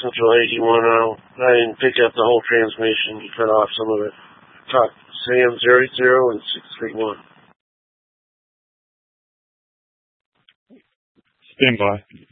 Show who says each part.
Speaker 1: Central 81. I didn't pick up the whole transmission. You cut off some of it. Talk Sam 00 and 631.
Speaker 2: Stand by.